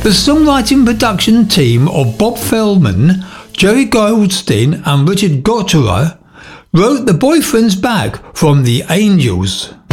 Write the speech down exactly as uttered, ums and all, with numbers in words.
The songwriting production team of Bob Feldman, Jerry Goldstein and Richard Gotterer wrote The Boyfriend's Back from The Angels.